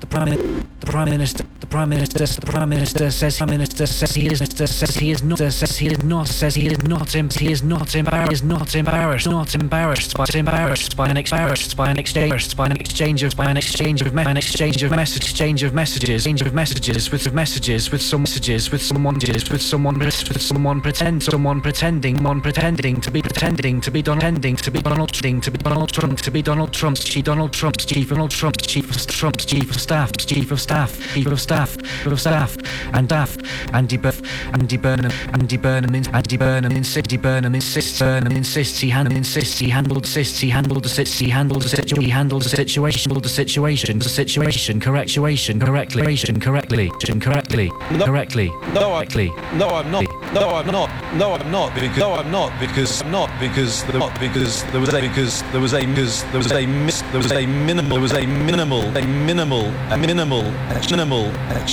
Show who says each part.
Speaker 1: Donald Trump's chief of staff, and Andy Burnham insists he handled the situation correctly. No, I'm not because there was a minimal